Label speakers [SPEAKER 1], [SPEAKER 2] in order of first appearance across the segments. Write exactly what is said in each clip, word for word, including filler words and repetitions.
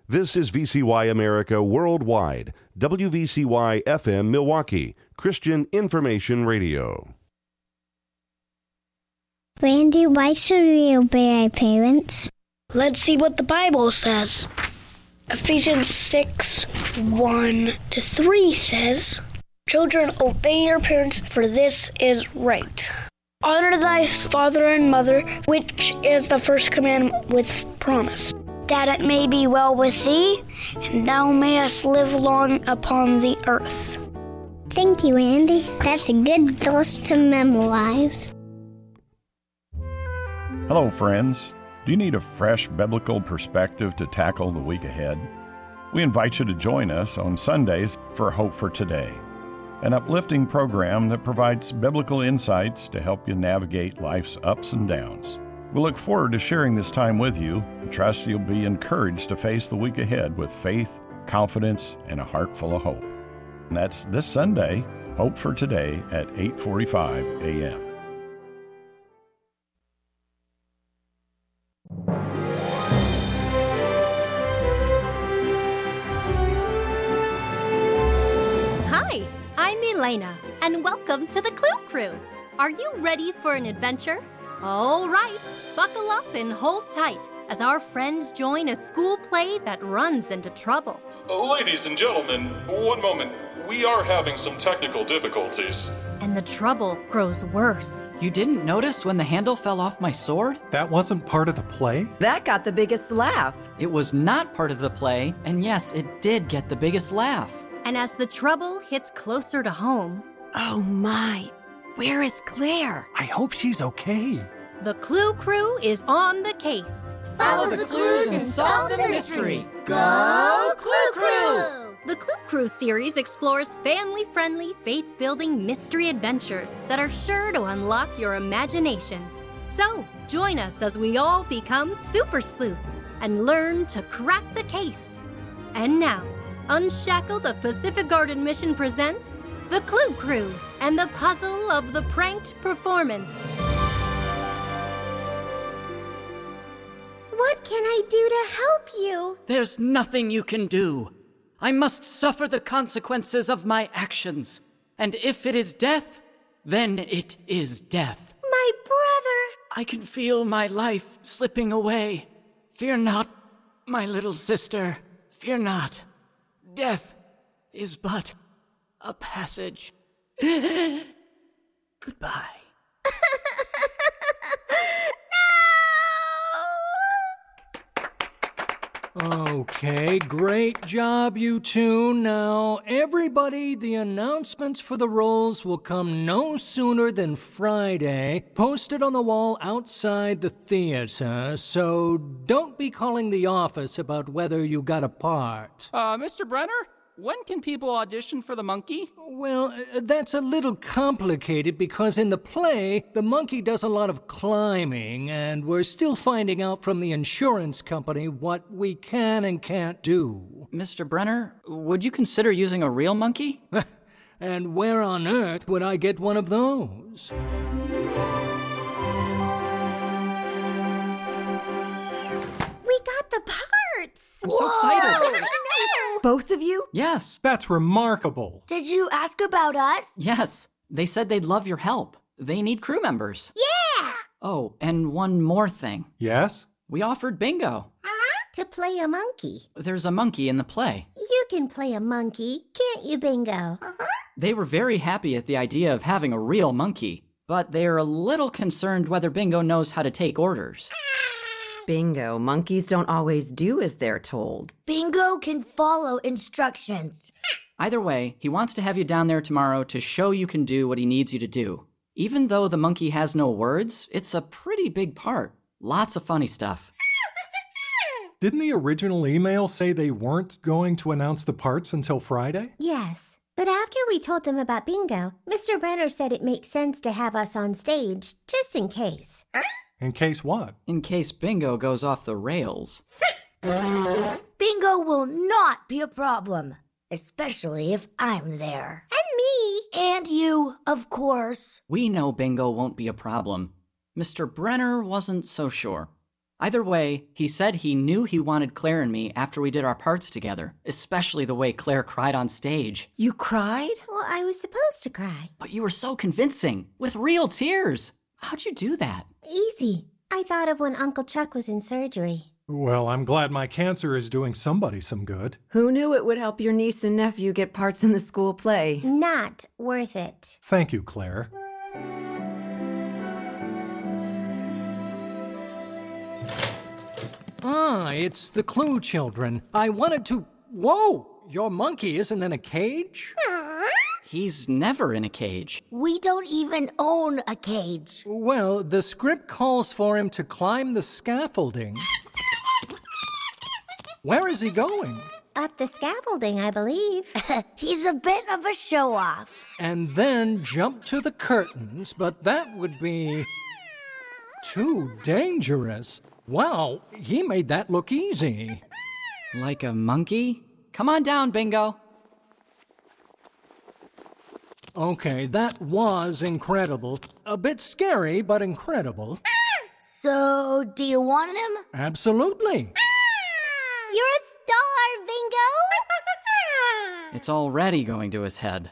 [SPEAKER 1] This is V C Y America Worldwide, W V C Y F M Milwaukee, Christian Information Radio.
[SPEAKER 2] Randy, why should we obey our parents?
[SPEAKER 3] Let's see what the Bible says. Ephesians six, one to three says, "Children, obey your parents, for this is right. Honor thy father and mother, which is the first commandment with promise, that it may be well with thee, and thou mayest live long upon the earth."
[SPEAKER 2] Thank you, Andy. That's a good verse to memorize.
[SPEAKER 4] Hello, friends. Do you need a fresh biblical perspective to tackle the week ahead? We invite you to join us on Sundays for Hope for Today, an uplifting program that provides biblical insights to help you navigate life's ups and downs. We look forward to sharing this time with you and trust you'll be encouraged to face the week ahead with faith, confidence, and a heart full of hope. And that's this Sunday, Hope for Today at eight forty-five a.m.
[SPEAKER 5] Hi, I'm Elena, and welcome to the Clue Crew. Are you ready for an adventure? All right, buckle up and hold tight as our friends join a school play that runs into trouble.
[SPEAKER 6] Ladies and gentlemen, one moment. We are having some technical difficulties.
[SPEAKER 5] And the trouble grows worse.
[SPEAKER 7] You didn't notice when the handle fell off my sword?
[SPEAKER 8] That wasn't part of the play?
[SPEAKER 9] That got the biggest laugh.
[SPEAKER 7] It was not part of the play, and yes, it did get the biggest laugh.
[SPEAKER 5] And as the trouble hits closer to home...
[SPEAKER 9] Oh my, where is Claire?
[SPEAKER 8] I hope she's okay.
[SPEAKER 5] The Clue Crew is on the case.
[SPEAKER 10] Follow the clues and solve the mystery. Go Clue Crew!
[SPEAKER 5] The Clue Crew series explores family-friendly, faith-building mystery adventures that are sure to unlock your imagination. So, join us as we all become super sleuths and learn to crack the case. And now, Unshackled of Pacific Garden Mission presents The Clue Crew and the Puzzle of the Pranked Performance.
[SPEAKER 10] What can I do to help you?
[SPEAKER 7] There's nothing you can do. I must suffer the consequences of my actions. And if it is death, then it is death.
[SPEAKER 10] My brother!
[SPEAKER 7] I can feel my life slipping away. Fear not, my little sister. Fear not. Death is but a passage. Goodbye.
[SPEAKER 11] Okay, great job, you two. Now, everybody, the announcements for the roles will come no sooner than Friday, posted on the wall outside the theater, so don't be calling the office about whether you got a part.
[SPEAKER 12] Uh, Mister Brenner? When can people audition for the monkey?
[SPEAKER 11] Well, that's a little complicated because in the play, the monkey does a lot of climbing, and we're still finding out from the insurance company what we can and can't do.
[SPEAKER 7] Mister Brenner, would you consider using a real monkey?
[SPEAKER 11] And where on earth would I get one of those?
[SPEAKER 10] We got the parts!
[SPEAKER 7] I'm so excited!
[SPEAKER 9] Both of you?
[SPEAKER 7] Yes.
[SPEAKER 8] That's remarkable.
[SPEAKER 10] Did you ask about us?
[SPEAKER 7] Yes. They said they'd love your help. They need crew members.
[SPEAKER 10] Yeah!
[SPEAKER 7] Oh, and one more thing.
[SPEAKER 8] Yes?
[SPEAKER 7] We offered bingo.
[SPEAKER 10] To play a monkey.
[SPEAKER 7] There's a monkey in the play.
[SPEAKER 10] You can play a monkey, can't you, Bingo?
[SPEAKER 7] They were very happy at the idea of having a real monkey, but they are a little concerned whether Bingo knows how to take orders.
[SPEAKER 9] Bingo, monkeys don't always do as they're told.
[SPEAKER 10] Bingo can follow instructions.
[SPEAKER 7] Either way, he wants to have you down there tomorrow to show you can do what he needs you to do. Even though the monkey has no words, it's a pretty big part. Lots of funny stuff.
[SPEAKER 8] Didn't the original email say they weren't going to announce the parts until Friday?
[SPEAKER 10] Yes, but after we told them about Bingo, Mister Brenner said it makes sense to have us on stage, just in case.
[SPEAKER 8] In case what?
[SPEAKER 7] In case Bingo goes off the rails.
[SPEAKER 10] Bingo will not be a problem, especially if I'm there. And me. And you, of course.
[SPEAKER 7] We know Bingo won't be a problem. Mister Brenner wasn't so sure.
[SPEAKER 12] Either way, he said he knew he wanted Claire and me after we did our parts together, especially the way Claire cried on stage.
[SPEAKER 13] You cried?
[SPEAKER 14] Well, I was supposed to cry.
[SPEAKER 12] But you were so convincing, with real tears. How'd you do that?
[SPEAKER 14] Easy. I thought of when Uncle Chuck was in surgery.
[SPEAKER 8] Well, I'm glad my cancer is doing somebody some good.
[SPEAKER 9] Who knew it would help your niece and nephew get parts in the school play?
[SPEAKER 14] Not worth it.
[SPEAKER 8] Thank you, Claire.
[SPEAKER 11] Ah, it's the Clue Children. I wanted to... Whoa! Your monkey isn't in a cage?
[SPEAKER 12] He's never in a cage.
[SPEAKER 10] We don't even own a cage.
[SPEAKER 11] Well, the script calls for him to climb the scaffolding. Where is he going?
[SPEAKER 14] Up the scaffolding, I believe.
[SPEAKER 10] He's a bit of a show-off.
[SPEAKER 11] And then jump to the curtains, but that would be... too dangerous. Wow, he made that look easy.
[SPEAKER 12] Like a monkey? Come on down, Bingo.
[SPEAKER 11] Okay, that was incredible. A bit scary, but incredible.
[SPEAKER 10] So, do you want him?
[SPEAKER 11] Absolutely.
[SPEAKER 10] You're a star, Bingo!
[SPEAKER 12] It's already going to his head.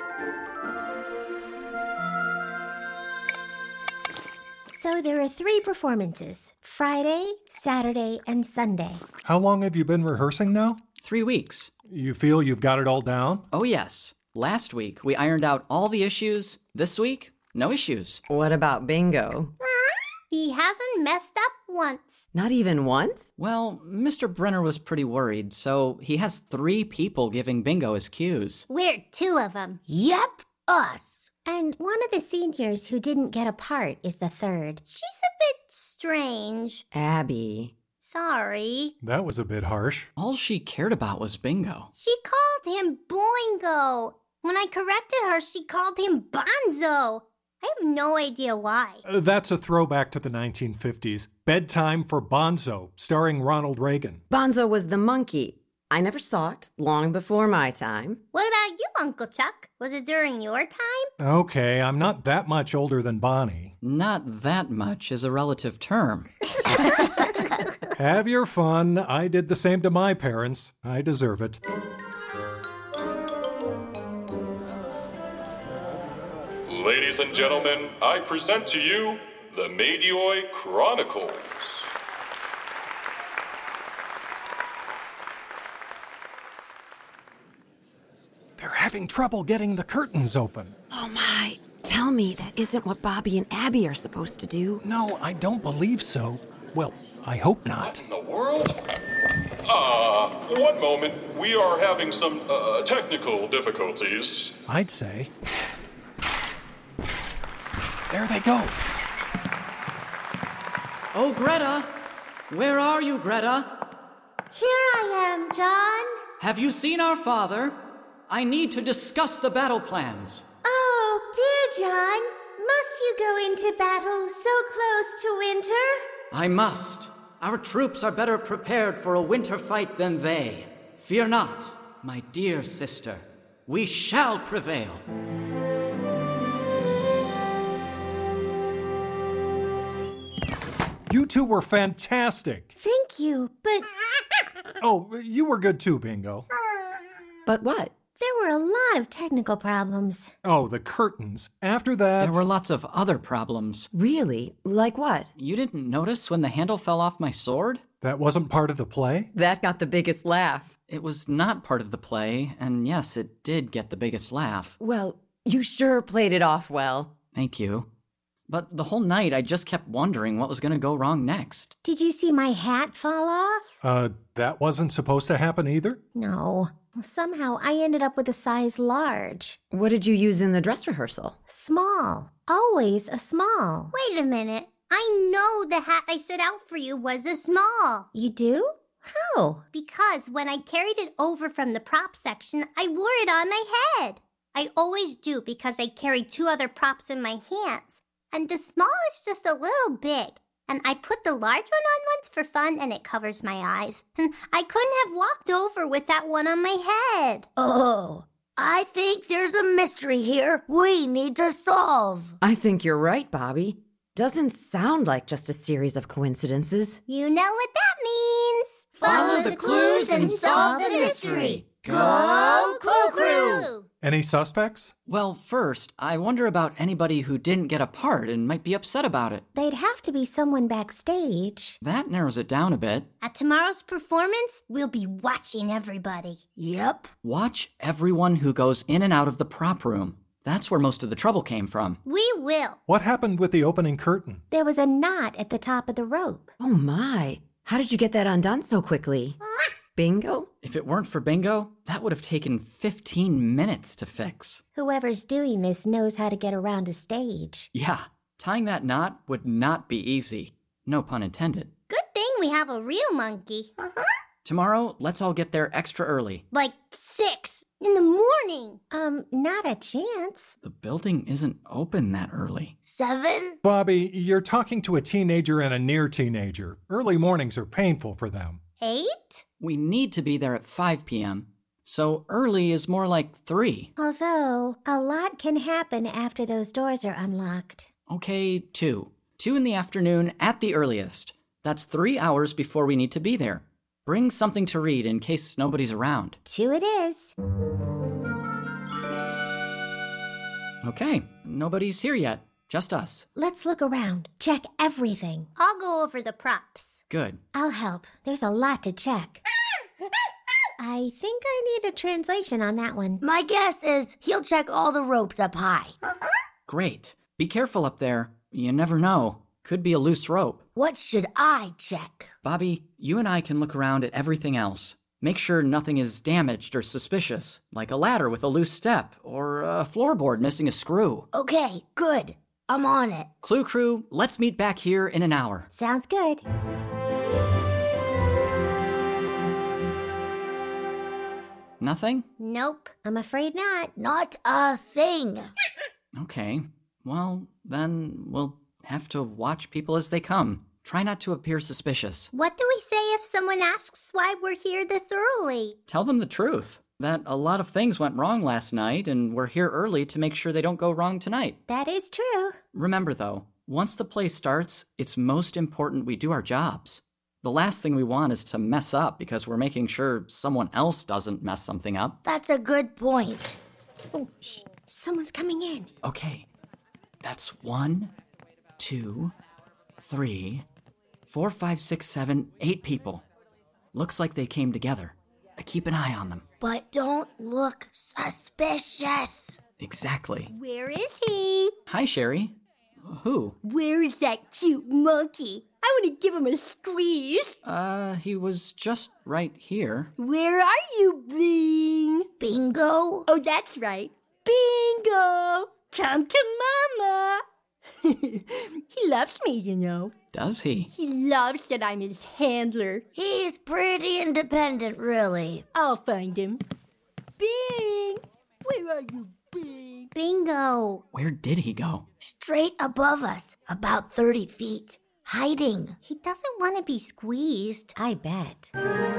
[SPEAKER 14] So there are three performances. Friday, Saturday, and Sunday.
[SPEAKER 8] How long have you been rehearsing now?
[SPEAKER 12] Three weeks.
[SPEAKER 8] You feel you've got it all down?
[SPEAKER 12] Oh, yes. Last week, we ironed out all the issues. This week, no issues.
[SPEAKER 9] What about Bingo?
[SPEAKER 2] He hasn't messed up once.
[SPEAKER 9] Not even once?
[SPEAKER 12] Well, Mister Brenner was pretty worried, so he has three people giving Bingo his cues.
[SPEAKER 2] We're two of them.
[SPEAKER 10] Yep, us.
[SPEAKER 14] And one of the seniors who didn't get a part is the third.
[SPEAKER 2] She's a bit strange.
[SPEAKER 9] Abby.
[SPEAKER 2] Sorry.
[SPEAKER 8] That was a bit harsh.
[SPEAKER 12] All she cared about was Bingo.
[SPEAKER 2] She called him Boingo. When I corrected her, she called him Bonzo. I have no idea why.
[SPEAKER 8] Uh, that's a throwback to the nineteen fifties. Bedtime for Bonzo, starring Ronald Reagan.
[SPEAKER 9] Bonzo was the monkey. I never saw it, long before my time.
[SPEAKER 2] What about you, Uncle Chuck? Was it during your time?
[SPEAKER 8] Okay, I'm not that much older than Bonnie.
[SPEAKER 12] Not that much is a relative term.
[SPEAKER 8] Have your fun. I did the same to my parents. I deserve it.
[SPEAKER 6] Ladies and gentlemen, I present to you the Madioi Chronicles.
[SPEAKER 8] They're having trouble getting the curtains open.
[SPEAKER 9] Oh my, tell me that isn't what Bobby and Abby are supposed to do.
[SPEAKER 8] No, I don't believe so. Well, I hope not.
[SPEAKER 6] What in the world? Ah, uh, one moment. We are having some uh, technical difficulties.
[SPEAKER 8] I'd say. There they go.
[SPEAKER 12] Oh, Greta! Where are you, Greta?
[SPEAKER 14] Here I am, John.
[SPEAKER 12] Have you seen our father? I need to discuss the battle plans.
[SPEAKER 14] Oh, dear John. Must you go into battle so close to winter?
[SPEAKER 12] I must. Our troops are better prepared for a winter fight than they. Fear not, my dear sister. We shall prevail.
[SPEAKER 8] You two were fantastic.
[SPEAKER 14] Thank you, but...
[SPEAKER 8] Oh, you were good too, Bingo.
[SPEAKER 9] But what?
[SPEAKER 14] There were a lot of technical problems.
[SPEAKER 8] Oh, the curtains. After that...
[SPEAKER 12] There were lots of other problems.
[SPEAKER 9] Really? Like what?
[SPEAKER 12] You didn't notice when the handle fell off my sword?
[SPEAKER 8] That wasn't part of the play?
[SPEAKER 9] That got the biggest laugh.
[SPEAKER 12] It was not part of the play, and yes, it did get the biggest laugh.
[SPEAKER 9] Well, you sure played it off well.
[SPEAKER 12] Thank you. But the whole night, I just kept wondering what was going to go wrong next.
[SPEAKER 14] Did you see my hat fall off?
[SPEAKER 8] Uh, that wasn't supposed to happen either?
[SPEAKER 14] No. Somehow I ended up with a size large.
[SPEAKER 9] What did you use in the dress rehearsal?
[SPEAKER 14] Small. Always a small.
[SPEAKER 2] Wait a minute. I know the hat I set out for you was a small.
[SPEAKER 14] You do? How?
[SPEAKER 2] Because when I carried it over from the prop section, I wore it on my head. I always do because I carry two other props in my hands. And the small is just a little big. And I put the large one on once for fun, and it covers my eyes. And I couldn't have walked over with that one on my head.
[SPEAKER 10] Oh, I think there's a mystery here we need to solve.
[SPEAKER 9] I think you're right, Bobby. Doesn't sound like just a series of coincidences.
[SPEAKER 2] You know what that means.
[SPEAKER 10] Follow the clues and solve the mystery. Go Clue Crew!
[SPEAKER 8] Any suspects?
[SPEAKER 12] Well, first, I wonder about anybody who didn't get a part and might be upset about it.
[SPEAKER 14] They'd have to be someone backstage.
[SPEAKER 12] That narrows it down a bit.
[SPEAKER 2] At tomorrow's performance, we'll be watching everybody.
[SPEAKER 10] Yep.
[SPEAKER 12] Watch everyone who goes in and out of the prop room. That's where most of the trouble came from.
[SPEAKER 2] We will.
[SPEAKER 8] What happened with the opening curtain?
[SPEAKER 14] There was a knot at the top of the rope.
[SPEAKER 9] Oh my. How did you get that undone so quickly? Bingo?
[SPEAKER 12] If it weren't for Bingo, that would have taken fifteen minutes to fix.
[SPEAKER 14] Whoever's doing this knows how to get around a stage.
[SPEAKER 12] Yeah, tying that knot would not be easy. No pun intended.
[SPEAKER 2] Good thing we have a real monkey.
[SPEAKER 12] Tomorrow, let's all get there extra early.
[SPEAKER 2] Like six in the morning.
[SPEAKER 14] Um, not a chance.
[SPEAKER 12] The building isn't open that early.
[SPEAKER 10] Seven?
[SPEAKER 8] Bobby, you're talking to a teenager and a near teenager. Early mornings are painful for them.
[SPEAKER 2] Eight?
[SPEAKER 12] We need to be there at five p.m., so early is more like three.
[SPEAKER 14] Although, a lot can happen after those doors are unlocked.
[SPEAKER 12] Okay, two. Two in the afternoon at the earliest. That's three hours before we need to be there. Bring something to read in case nobody's around.
[SPEAKER 14] Two it is.
[SPEAKER 12] Okay, nobody's here yet. Just us.
[SPEAKER 14] Let's look around. Check everything.
[SPEAKER 2] I'll go over the props.
[SPEAKER 12] Good.
[SPEAKER 14] I'll help. There's a lot to check. I think I need a translation on that one.
[SPEAKER 10] My guess is he'll check all the ropes up high.
[SPEAKER 12] Great. Be careful up there. You never know. Could be a loose rope.
[SPEAKER 10] What should I check?
[SPEAKER 12] Bobby, you and I can look around at everything else. Make sure nothing is damaged or suspicious, like a ladder with a loose step or a floorboard missing a screw.
[SPEAKER 10] Okay, good. I'm on it.
[SPEAKER 12] Clue Crew, let's meet back here in an hour.
[SPEAKER 14] Sounds good.
[SPEAKER 12] Nothing?
[SPEAKER 2] Nope.
[SPEAKER 14] I'm afraid not.
[SPEAKER 10] Not a thing.
[SPEAKER 12] Okay. Well, then we'll have to watch people as they come. Try not to appear suspicious.
[SPEAKER 2] What do we say if someone asks why we're here this early?
[SPEAKER 12] Tell them the truth. That a lot of things went wrong last night, and we're here early to make sure they don't go wrong tonight.
[SPEAKER 14] That is true.
[SPEAKER 12] Remember, though, once the play starts, it's most important we do our jobs. The last thing we want is to mess up because we're making sure someone else doesn't mess something up.
[SPEAKER 10] That's a good point.
[SPEAKER 14] Oh, shh. Someone's coming in.
[SPEAKER 12] Okay. That's one, two, three, four, five, six, seven, eight people. Looks like they came together. I keep an eye on them.
[SPEAKER 10] But don't look suspicious.
[SPEAKER 12] Exactly.
[SPEAKER 2] Where is he?
[SPEAKER 12] Hi, Sherry. Who?
[SPEAKER 2] Where is that cute monkey? I want to give him a squeeze.
[SPEAKER 12] Uh, he was just right here.
[SPEAKER 2] Where are you, Bling?
[SPEAKER 10] Bingo?
[SPEAKER 2] Oh, that's right. Bingo! Come to Mama. He loves me, you know.
[SPEAKER 12] Does he?
[SPEAKER 2] He loves that I'm his handler.
[SPEAKER 10] He's pretty independent, really.
[SPEAKER 2] I'll find him. Bing! Where are you, Bing? Bingo!
[SPEAKER 12] Where did he go?
[SPEAKER 10] Straight above us, about thirty feet. Hiding.
[SPEAKER 2] He doesn't want to be squeezed.
[SPEAKER 14] I bet.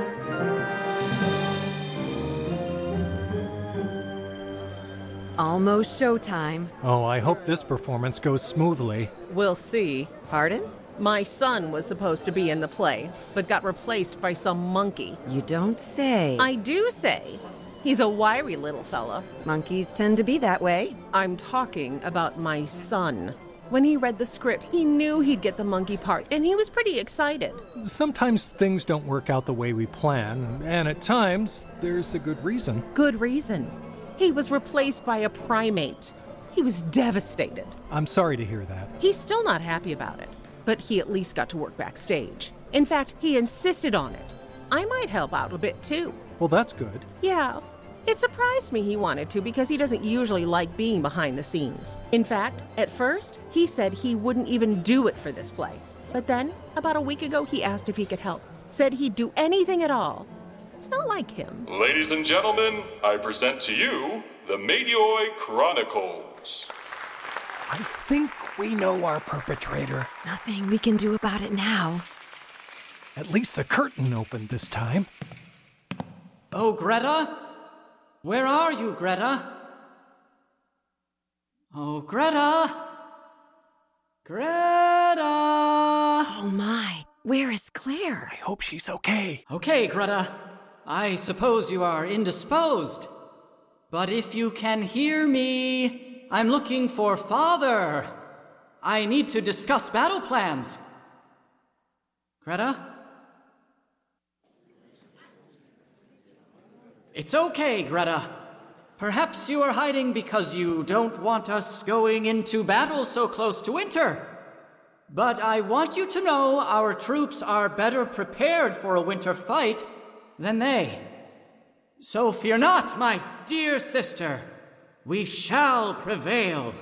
[SPEAKER 9] Almost showtime.
[SPEAKER 8] Oh, I hope this performance goes smoothly.
[SPEAKER 13] We'll see.
[SPEAKER 9] Pardon?
[SPEAKER 13] My son was supposed to be in the play, but got replaced by some monkey.
[SPEAKER 9] You don't say.
[SPEAKER 13] I do say. He's a wiry little fella.
[SPEAKER 9] Monkeys tend to be that way.
[SPEAKER 13] I'm talking about my son. When he read the script, he knew he'd get the monkey part, and he was pretty excited.
[SPEAKER 8] Sometimes things don't work out the way we plan, and at times, there's a good reason.
[SPEAKER 13] Good reason. He was replaced by a primate. He was devastated.
[SPEAKER 8] I'm sorry to hear that.
[SPEAKER 13] He's still not happy about it, but he at least got to work backstage. In fact, he insisted on it. I might help out a bit, too.
[SPEAKER 8] Well, that's good.
[SPEAKER 13] Yeah. It surprised me he wanted to because he doesn't usually like being behind the scenes. In fact, at first, he said he wouldn't even do it for this play. But then, about a week ago, he asked if he could help. Said he'd do anything at all. It's not like him.
[SPEAKER 6] Ladies and gentlemen, I present to you the Medioi Chronicles.
[SPEAKER 11] I think we know our perpetrator.
[SPEAKER 9] Nothing we can do about it now.
[SPEAKER 8] At least the curtain opened this time.
[SPEAKER 12] Oh, Greta? Where are you, Greta? Oh, Greta! Greta! Greta!
[SPEAKER 9] Oh my, where is Claire?
[SPEAKER 15] I hope she's okay.
[SPEAKER 12] Okay, Greta. I suppose you are indisposed. But if you can hear me, I'm looking for Father. I need to discuss battle plans. Greta? It's okay, Greta. Perhaps you are hiding because you don't want us going into battle so close to winter. But I want you to know our troops are better prepared for a winter fight than they. So fear not, my dear sister. We shall prevail.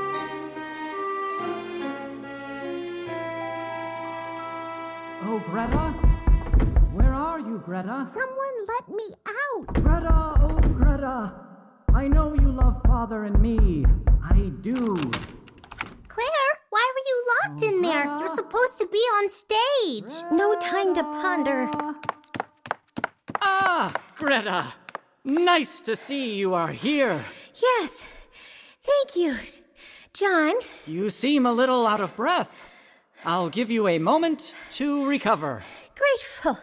[SPEAKER 12] Oh, Greta? Where are you, Greta?
[SPEAKER 2] Someone let me out.
[SPEAKER 12] Greta, oh, Greta. I know you love Father and me. I do.
[SPEAKER 2] Claire, why were you locked in there? You're supposed to be on stage.
[SPEAKER 14] No time to ponder.
[SPEAKER 12] Ah, Greta. Nice to see you are here.
[SPEAKER 14] Yes, thank you, John.
[SPEAKER 12] You seem a little out of breath. I'll give you a moment to recover.
[SPEAKER 14] Grateful.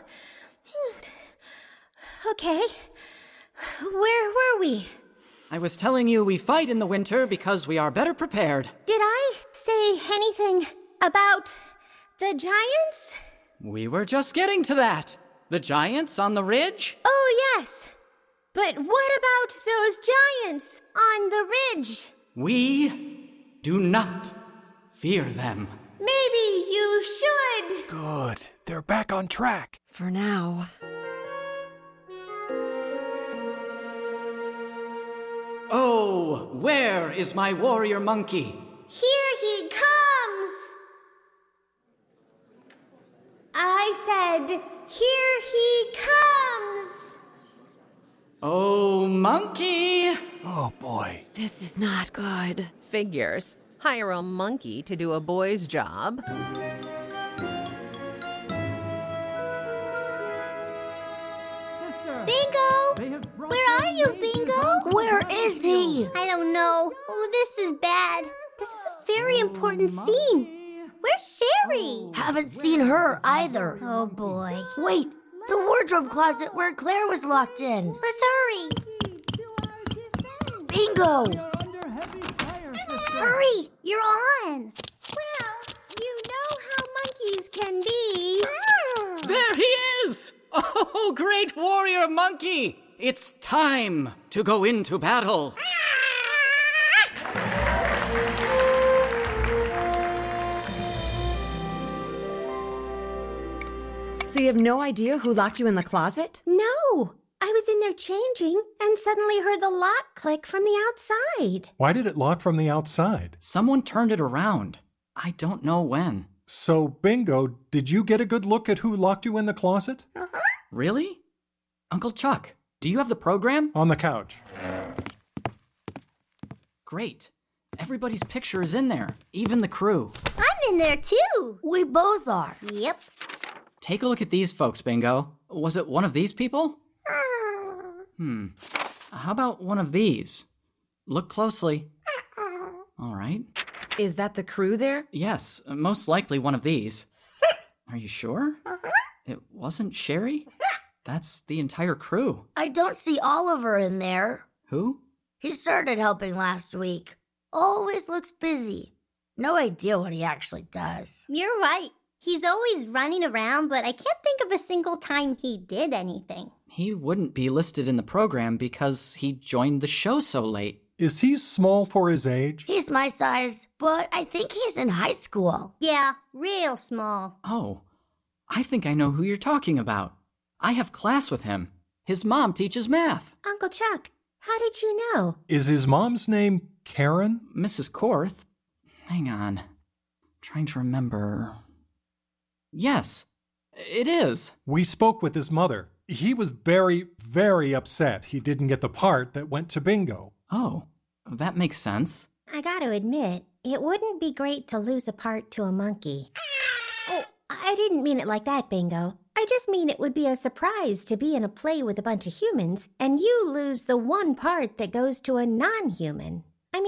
[SPEAKER 14] Okay. Where were we?
[SPEAKER 12] I was telling you we fight in the winter because we are better prepared.
[SPEAKER 14] Did I say anything about the giants?
[SPEAKER 12] We were just getting to that. The giants on the ridge?
[SPEAKER 14] Oh, yes. But what about those giants on the ridge?
[SPEAKER 12] We do not fear them.
[SPEAKER 14] Maybe you should.
[SPEAKER 15] Good. They're back on track.
[SPEAKER 9] For now.
[SPEAKER 12] Oh, where is my warrior monkey?
[SPEAKER 14] Here he comes. I said, here he comes.
[SPEAKER 12] Oh, monkey.
[SPEAKER 15] Oh, boy.
[SPEAKER 9] This is not good.
[SPEAKER 13] Figures. Hire a monkey to do a boy's job.
[SPEAKER 2] Bingo! Where are you, Bingo?
[SPEAKER 10] Where is he?
[SPEAKER 2] I don't know. Oh, this is bad. This is a very important scene. Where's Sherry?
[SPEAKER 10] Haven't seen her either.
[SPEAKER 2] Oh, boy.
[SPEAKER 10] Wait, the wardrobe closet where Claire was locked in.
[SPEAKER 2] Let's hurry.
[SPEAKER 10] Bingo!
[SPEAKER 2] Hurry! You're on! Well, you know how monkeys can be.
[SPEAKER 12] There he is! Oh, great warrior monkey! It's time to go into battle.
[SPEAKER 9] So you have no idea who locked you in the closet?
[SPEAKER 14] No. I was in there changing and suddenly heard the lock click from the outside.
[SPEAKER 8] Why did it lock from the outside?
[SPEAKER 12] Someone turned it around. I don't know when.
[SPEAKER 8] So, Bingo, did you get a good look at who locked you in the closet?
[SPEAKER 12] Really? Uncle Chuck, do you have the program?
[SPEAKER 8] On the couch.
[SPEAKER 12] Great. Everybody's picture is in there, even the crew.
[SPEAKER 2] I'm in there too.
[SPEAKER 10] We both are.
[SPEAKER 2] Yep.
[SPEAKER 12] Take a look at these folks, Bingo. Was it one of these people? Hmm. How about one of these? Look closely. All right.
[SPEAKER 9] Is that the crew there?
[SPEAKER 12] Yes, most likely one of these. Are you sure? It wasn't Sherry? That's the entire crew.
[SPEAKER 10] I don't see Oliver in there.
[SPEAKER 12] Who?
[SPEAKER 10] He started helping last week. Always looks busy. No idea what he actually does.
[SPEAKER 2] You're right. He's always running around, but I can't think of a single time he did anything.
[SPEAKER 12] He wouldn't be listed in the program because he joined the show so late.
[SPEAKER 8] Is he small for his age?
[SPEAKER 10] He's my size, but I think he's in high school.
[SPEAKER 2] Yeah, real small.
[SPEAKER 12] Oh, I think I know who you're talking about. I have class with him. His mom teaches math.
[SPEAKER 14] Uncle Chuck, how did you know?
[SPEAKER 8] Is his mom's name Karen?
[SPEAKER 12] Missus Korth. Hang on. I'm trying to remember. Yes, it is.
[SPEAKER 8] We spoke with his mother. He was very, very upset he didn't get the part that went to Bingo.
[SPEAKER 12] Oh, that makes sense.
[SPEAKER 14] I gotta admit, it wouldn't be great to lose a part to a monkey. Oh, I didn't mean it like that, Bingo. I just mean it would be a surprise to be in a play with a bunch of humans and you lose the one part that goes to a non-human. I mean,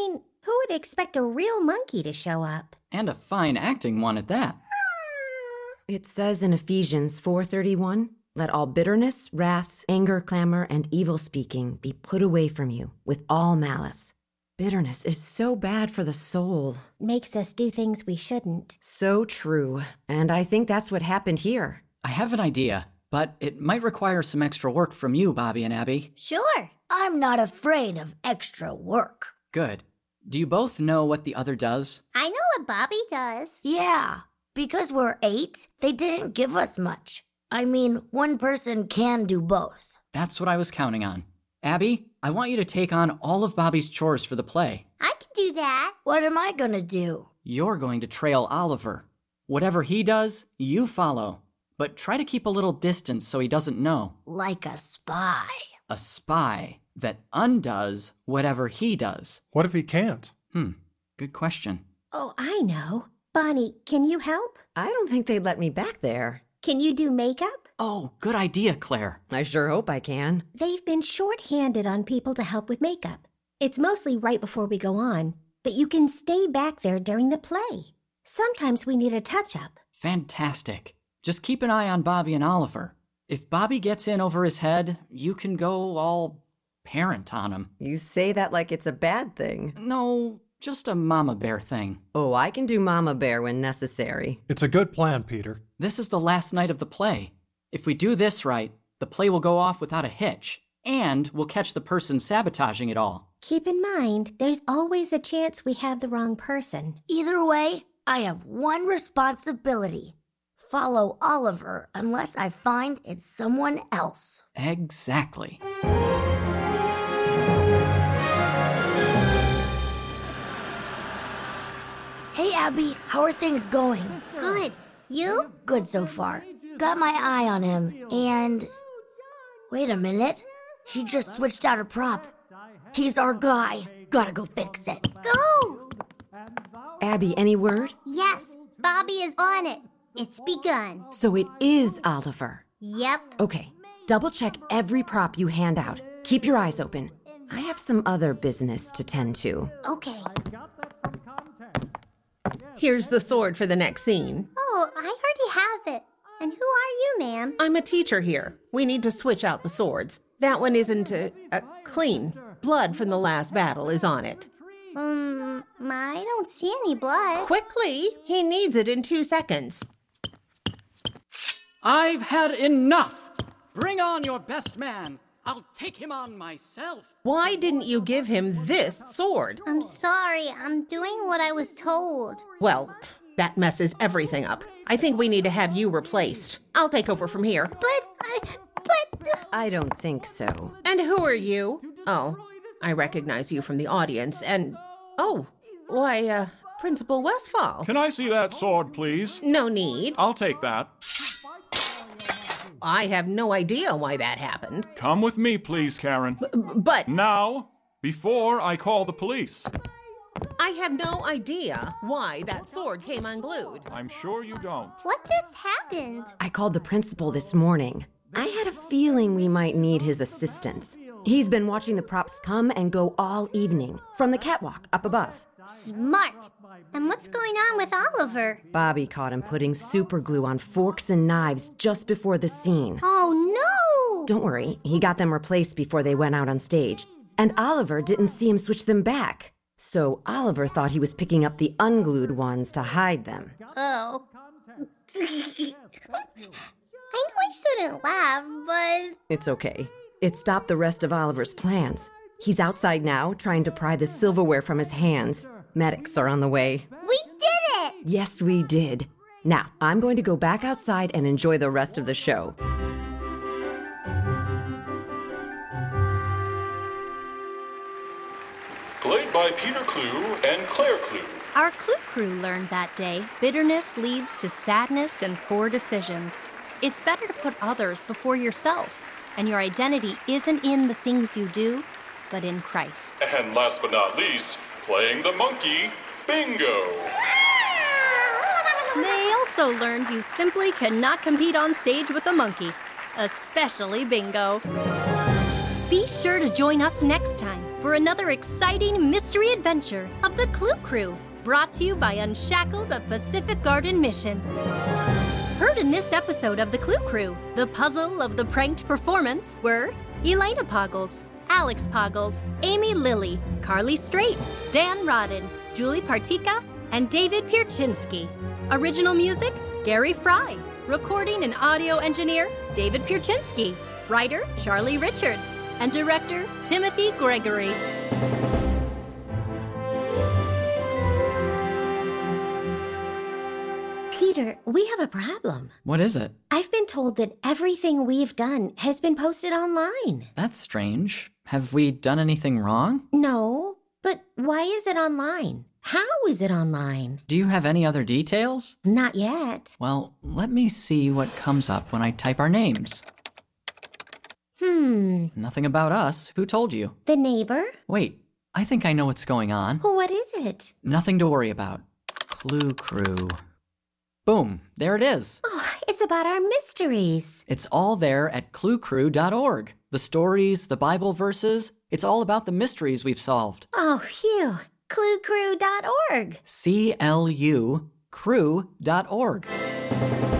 [SPEAKER 14] Who would expect a real monkey to show up?
[SPEAKER 12] And a fine acting one at that.
[SPEAKER 9] It says in Ephesians four thirty-one, "Let all bitterness, wrath, anger, clamor, and evil speaking be put away from you with all malice." Bitterness is so bad for the soul.
[SPEAKER 14] Makes us do things we shouldn't.
[SPEAKER 9] So true. And I think that's what happened here.
[SPEAKER 12] I have an idea, but it might require some extra work from you, Bobby and Abby.
[SPEAKER 10] Sure. I'm not afraid of extra work.
[SPEAKER 12] Good. Do you both know what the other does?
[SPEAKER 2] I know what Bobby does.
[SPEAKER 10] Yeah. Because we're eight, they didn't give us much. I mean, one person can do both.
[SPEAKER 12] That's what I was counting on. Abby, I want you to take on all of Bobby's chores for the play.
[SPEAKER 2] I can do that.
[SPEAKER 10] What am I gonna do?
[SPEAKER 12] You're going to trail Oliver. Whatever he does, you follow. But try to keep a little distance so he doesn't know.
[SPEAKER 10] Like a spy.
[SPEAKER 12] A spy that undoes whatever he does.
[SPEAKER 8] What if he can't?
[SPEAKER 12] Hmm, good question.
[SPEAKER 14] Oh, I know. Bonnie, can you help?
[SPEAKER 9] I don't think they'd let me back there.
[SPEAKER 14] Can you do makeup?
[SPEAKER 12] Oh, good idea, Claire.
[SPEAKER 9] I sure hope I can.
[SPEAKER 14] They've been short-handed on people to help with makeup. It's mostly right before we go on, but you can stay back there during the play. Sometimes we need a touch-up.
[SPEAKER 12] Fantastic. Just keep an eye on Bobby and Oliver. If Bobby gets in over his head, you can go all parent on him.
[SPEAKER 9] You say that like it's a bad thing.
[SPEAKER 12] No, just a mama bear thing.
[SPEAKER 9] Oh, I can do mama bear when necessary.
[SPEAKER 8] It's a good plan, Peter.
[SPEAKER 12] This is the last night of the play. If we do this right, the play will go off without a hitch, and we'll catch the person sabotaging it all.
[SPEAKER 14] Keep in mind, there's always a chance we have the wrong person.
[SPEAKER 10] Either way, I have one responsibility. Follow Oliver unless I find it's someone else.
[SPEAKER 12] Exactly.
[SPEAKER 10] Hey, Abby, how are things going?
[SPEAKER 2] Good. You?
[SPEAKER 10] Good so far. Got my eye on him, and... Wait a minute. He just switched out a prop. He's our guy. Gotta go fix it.
[SPEAKER 2] Go!
[SPEAKER 9] Abby, any word?
[SPEAKER 2] Yes, Bobby is on it. It's begun.
[SPEAKER 9] So it is Oliver.
[SPEAKER 2] Yep.
[SPEAKER 9] Okay, double check every prop you hand out. Keep your eyes open. I have some other business to tend to.
[SPEAKER 2] Okay.
[SPEAKER 13] Here's the sword for the next scene.
[SPEAKER 2] Oh, I already have it. And who are you, ma'am?
[SPEAKER 13] I'm a teacher here. We need to switch out the swords. That one isn't uh, uh, clean. Blood from the last battle is on it.
[SPEAKER 2] Um, I don't see any blood.
[SPEAKER 13] Quickly! He needs it in two seconds.
[SPEAKER 12] I've had enough! Bring on your best man. I'll take him on myself.
[SPEAKER 13] Why didn't you give him this sword?
[SPEAKER 2] I'm sorry. I'm doing what I was told.
[SPEAKER 13] Well, that messes everything up. I think we need to have you replaced. I'll take over from here.
[SPEAKER 2] But I... But...
[SPEAKER 9] I don't think so.
[SPEAKER 13] And who are you? Oh, I recognize you from the audience, and... Oh, why, uh, Principal Westfall.
[SPEAKER 6] Can I see that sword, please?
[SPEAKER 13] No need.
[SPEAKER 6] I'll take that.
[SPEAKER 13] I have no idea why that happened.
[SPEAKER 6] Come with me, please, Karen.
[SPEAKER 13] B- but...
[SPEAKER 6] Now, before I call the police.
[SPEAKER 13] I have no idea why that sword came unglued.
[SPEAKER 6] I'm sure you don't.
[SPEAKER 2] What just happened?
[SPEAKER 9] I called the principal this morning. I had a feeling we might need his assistance. He's been watching the props come and go all evening, from the catwalk up above.
[SPEAKER 2] Smart. And what's going on with Oliver?
[SPEAKER 9] Bobby caught him putting super glue on forks and knives just before the scene.
[SPEAKER 2] Oh, no!
[SPEAKER 9] Don't worry, he got them replaced before they went out on stage. And Oliver didn't see him switch them back. So Oliver thought he was picking up the unglued ones to hide them.
[SPEAKER 2] Oh. I know I shouldn't laugh, but...
[SPEAKER 9] It's okay. It stopped the rest of Oliver's plans. He's outside now, trying to pry the silverware from his hands. Medics are on the way.
[SPEAKER 2] We did it!
[SPEAKER 9] Yes, we did. Now, I'm going to go back outside and enjoy the rest of the show.
[SPEAKER 6] Played by Peter Clue and Claire Clue.
[SPEAKER 5] Our Clue crew learned that day bitterness leads to sadness and poor decisions. It's better to put others before yourself, and your identity isn't in the things you do, but in Christ.
[SPEAKER 6] And last but not least, playing the monkey, Bingo.
[SPEAKER 5] They also learned you simply cannot compete on stage with a monkey, especially Bingo. Be sure to join us next time for another exciting mystery adventure of the Clue Crew, brought to you by Unshackled, a Pacific Garden mission. Heard in this episode of the Clue Crew, the puzzle of the pranked performance were Elena Poggles, Alex Poggles, Amy Lilly, Carly Strait, Dan Rodden, Julie Partika, and David Pierczynski. Original music, Gary Fry. Recording and audio engineer, David Pierczynski. Writer, Charlie Richards. And director, Timothy Gregory.
[SPEAKER 14] Peter, we have a problem.
[SPEAKER 16] What is it?
[SPEAKER 14] I've been told that everything we've done has been posted online.
[SPEAKER 16] That's strange. Have we done anything wrong?
[SPEAKER 14] No, but why is it online? How is it online?
[SPEAKER 16] Do you have any other details?
[SPEAKER 14] Not yet.
[SPEAKER 16] Well, let me see what comes up when I type our names.
[SPEAKER 14] Hmm.
[SPEAKER 16] Nothing about us. Who told you?
[SPEAKER 14] The neighbor?
[SPEAKER 16] Wait, I think I know what's going on.
[SPEAKER 14] What is it?
[SPEAKER 16] Nothing to worry about. Clue Crew. Boom, there it is.
[SPEAKER 14] Oh, it's about our mysteries.
[SPEAKER 16] It's all there at clue crew dot org. The stories, the Bible verses, it's all about the mysteries we've solved.
[SPEAKER 14] Oh, phew. clue crew dot org.
[SPEAKER 16] C L U crew dot org.